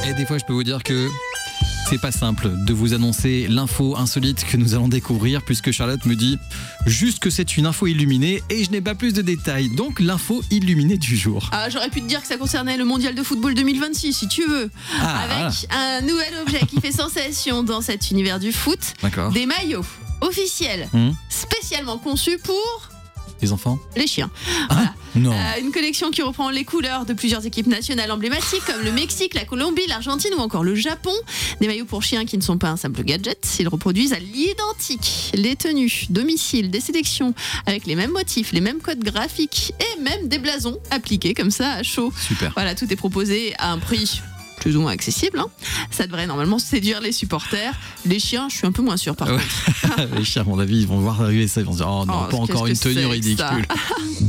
Et des fois, je peux vous dire que c'est pas simple de vous annoncer l'info insolite que nous allons découvrir, puisque Charlotte me dit juste que c'est une info illuminée et je n'ai pas plus de détails. Donc l'info illuminée du jour. Ah, j'aurais pu te dire que ça concernait le mondial de football 2026, si tu veux. Avec un nouvel objet qui fait sensation dans cet univers du foot. D'accord. Des maillots officiels, spécialement conçus pour Les enfants? les chiens. Ah, Voilà. non. Une collection qui reprend les couleurs de plusieurs équipes nationales emblématiques comme le Mexique, la Colombie, l'Argentine ou encore le Japon. Des maillots pour chiens qui ne sont pas un simple gadget. Ils reproduisent à l'identique les tenues, domicile, des sélections avec les mêmes motifs, les mêmes codes graphiques et même des blasons appliqués comme ça à chaud. Super. Voilà, tout est proposé à un prix plus ou moins accessible. Ça devrait normalement séduire les supporters. Les chiens, je suis un peu moins sûre par contre. Les chiens, à mon avis, ils vont voir arriver ça, ils vont se dire oh non, pas encore une tenue ridicule.